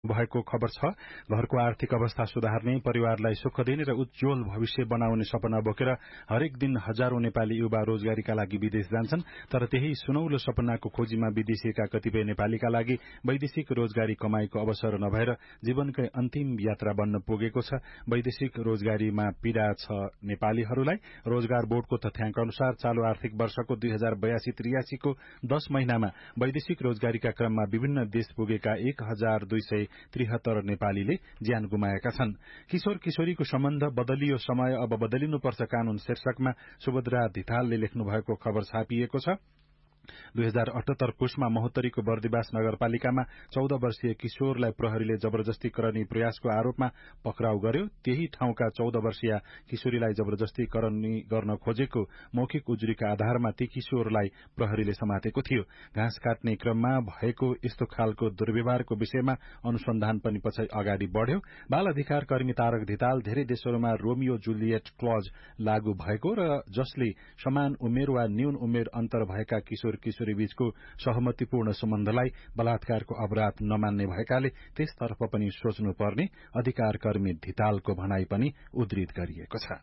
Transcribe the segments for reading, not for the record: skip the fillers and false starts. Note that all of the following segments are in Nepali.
भएको खबर छ। घरको आर्थिक अवस्था सुधार्ने, परिवारलाई सुख दिने र उज्जवल भविष्य बनाउने सपना बोकेर हरेक दिन हजारौं नेपाली युवा रोजगारीका लागि विदेश जान्छन्। तर त्यही सुनौलो सपनाको खोजीमा विदेशिएका कतिपय नेपालीका लागि वैदेशिक रोजगारी कमाईको अवसर नभएर जीवनकै अन्तिम यात्रा बन्न पुगेको छ। वैदेशिक रोजगारीमा पीड़ा छ नेपालीहरूलाई। रोजगार बोर्डको तथ्याङ्क अनुसार चालू आर्थिक वर्षको 2082-83 को 10 महिनामा वैदेशिक रोजगारीका क्रममा विभिन्न देश पुगेका 1273 नेपालीले ज्यान गुमाएका छन्। किशोर किशोरीको सम्बन्ध बदलियो समय अब बदलिनुपर्छ कानून शीर्षकमा सुभद्रा धितालले लेख्नु भएको खबर छापिएको छ। 2078 पुसमा महोत्तरीको बर्दिवास नगरपालिकामा 14 वर्षीय किशोरलाई प्रहरीले जबरजस्ती करने प्रयासको आरोपमा पक्राउ गर्यो। त्यही ठाउँका 14 वर्षीय किशोरीलाई जबरजस्ती करनी गर्न खोजेको मौखिक उजुरीका आधारमा ती किशोरलाई प्रहरीले समातेको थियो। घाँस काट्ने क्रममा भएको यस्तो खालको दुर्व्यवहारको विषयमा अनुसन्धान पनि पछि अगाडि बढ़्यो। बाल अधिकार कर्मी तारक धिताल धेरै देशहरूमा रोमियो जुलियट क्लज लागू भएको र जसले समान उमेर वा न्यून उमेर अन्तर भएका किशोर किशोरी बीचको सहमतिपूर्ण सम्बन्धलाई बलात्कारको अपराध नमान्ने भएकाले त्यसतर्फ पनि सोच्नुपर्ने अधिकार कर्मी धितालको भनाई पनि उद्धृत गरिएको छ।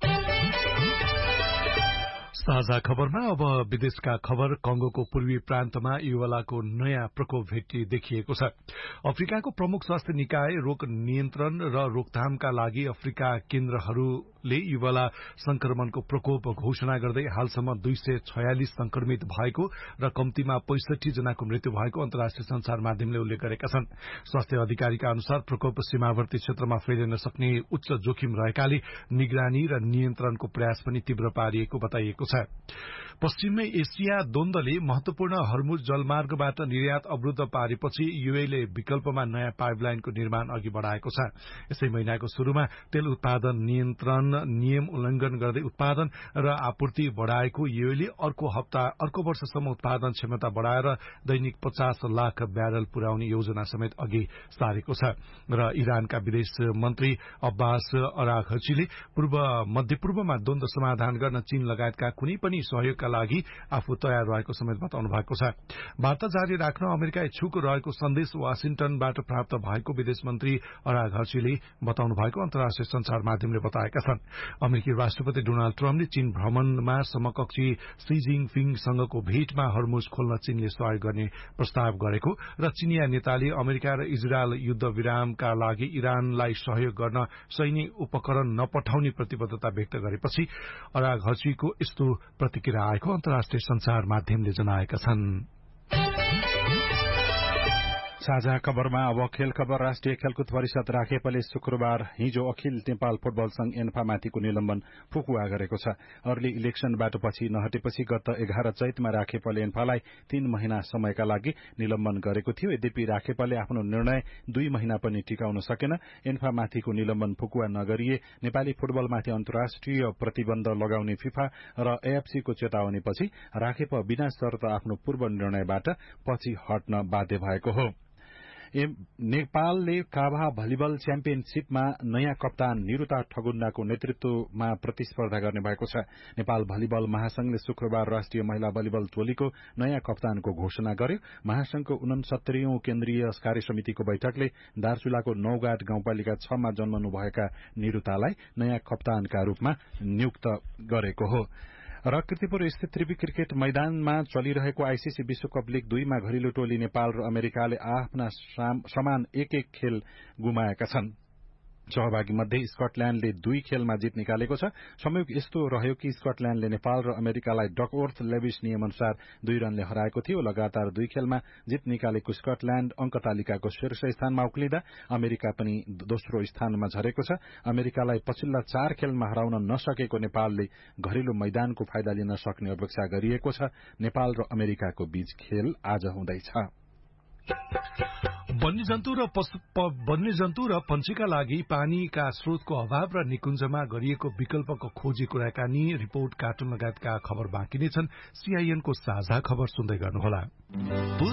साझा खबरमा अब विदेशका खबर। कंगोको पूर्वी प्रान्तमा इबोलाको नयाँ प्रकोप भेट्टी देखिएको छ। अफ्रिकाको प्रमुख स्वास्थ्य निकाय रोग नियन्त्रण र रोकथामका लागि अफ्रिका केन्द्रहरूले इबोला संक्रमणको प्रकोप घोषणा गर्दै हालसम्म 246 संक्रमित भएको र कम्तीमा 65 जनाको मृत्यु भएको अन्तर्राष्ट्रिय संचार माध्यमले उल्लेख गरेका छन्। स्वास्थ्य अधिकारीका अनुसार प्रकोप सीमावर्ती क्षेत्रमा फैलिन सक्ने उच्च जोखिम रहेकाले निगरानी र नियन्त्रणको प्रयास पनि तीव्र पारिएको बताइएको छ। पश्चिमी एसिया द्वन्द्वले महत्वपूर्ण हर्मुज जलमार्गबाट निर्यात अवरूद्ध पारेपछि यूएईले विकल्पमा नयाँ पाइपलाइनको निर्माण अघि बढ़ाएको छ। यसै महिनाको शुरूमा तेल उत्पादन नियन्त्रण नियम उल्लंघन गर्दै उत्पादन र आपूर्ति बढ़ाएको यूएईले अर्को वर्षसम्म उत्पादन क्षमता बढ़ाएर दैनिक 50 लाख ब्यारल पुर्याउने योजना समेत अघि सारेको छ। र इरानका विदेश मन्त्री अब्बास अराघचीले मध्यपूर्वमा द्वन्द्व समाधान गर्न चीन लगायतका कुनै पनि सहयोगका लागि आफू तयार रहेको समेत बताउनु भएको छ। वार्ता जारी राख्न अमेरिका इच्छुक रहेको सन्देश वाशिंटनबाट प्राप्त भएको विदेश मन्त्री अराघचीले बताउनु भएको अन्तर्राष्ट्रिय संचार माध्यमले बताएका छन्। अमेरिकी राष्ट्रपति डोनाल्ड ट्रम्पले चीन भ्रमणमा समकक्षी सी जिनपिङसँगको भेटमा हर्मुज खोल्न चीनले सहयोग गर्ने प्रस्ताव गरेको र चीनिया नेताले अमेरिका र इजरायल युद्ध विरामका लागि इरानलाई सहयोग गर्न सैन्य उपकरण नपठाउने प्रतिबद्धता व्यक्त गरेपछि अराघचीको यस्तो प्रतिक्रिया आएको अन्तर्राष्ट्रिय संचार माध्यमले जनाएका छन्। साझा खबरमा अब खेल खबर। राष्ट्रिय खेलकुद परिषद राखेपले शुक्रबार हिजो अखिल नेपाल फुटबल संघ एन्फामाथिको निलम्बन फुकुवा गरेको छ। अर्ली इलेक्शनबाट पछि नहटेपछि गत 11 चैतमा राखेपले एन्फालाई 3 महिना समयका लागि निलम्बन गरेको थियो। यद्यपि राखेपले आफ्नो निर्णय 2 महिना पनि टिकाउन सकेन। एन्फामाथिको निलम्बन फुकुवा नगरिए नेपाली फुटबलमाथि अन्तर्राष्ट्रिय प्रतिबन्ध लगाउने फिफा र एएफसीको चेतावनीपछि राखेप बिना शर्त आफ्नो पूर्व निर्णयबाट पछि हट्न बाध्य भएको हो। नेपालले काभा भलिबल च्याम्पियनशीपमा नयाँ कप्तान निरुता ठगुन्डाको नेतृत्वमा प्रतिस्पर्धा गर्ने भएको छ। नेपाल भलिबल महासंघले शुक्रबार राष्ट्रिय महिला भलिबल टोलीको नयाँ कप्तानको घोषणा गर्यो। महासंघको 69औं केन्द्रीय कार्यसमितिको बैठकले दार्चुलाको नौगाट गाउँपालिका 6 मा जन्मनुभएका निरुतालाई नयाँ कप्तानका रूपमा नियुक्त गरेको हो। र कीर्तिपुर स्थित त्रिवी क्रिकेट मैदानमा चलिरहेको आईसीसी विश्वकप लीग 2 मा घरेलु टोली नेपाल र अमेरिकाले आफ्ना समान एक खेल गुमाएका छन्। सहभागी मध्ये स्कटल्याण्डले 2 खेलमा जित निकालेको छ। संयोग यस्तो रह्यो कि स्कटल्याण्डले नेपाल र अमेरिकालाई डकवर्थ लेविस नियम अनुसार 2 रनले हराएको थियो। लगातार 2 खेलमा जित निकालेको स्कटल्याण्ड अंक तालिकाको शीर्ष स्थानमा उक्लिँदा अमेरिका पनि दोस्रो स्थानमा झरेको छ। अमेरिकालाई पछिल्ला 4 खेलमा हराउन नसकेको नेपालले घरेलु मैदानको फाइदा लिन सक्ने अपेक्षा गरिएको छ। नेपाल र अमेरिकाको बीच खेल आज हुँदैछ। वन्यजन्तु र पन्छीका लागि पानीका स्रोतको अभाव र निकुञ्जमा गरिएको विकल्पको खोजी कुराकानी रिपोर्ट कार्टुन लगायतका खबर बाँकी नै छन्। सीआईएनको साझा खबर सुन्दै गर्नुहोला।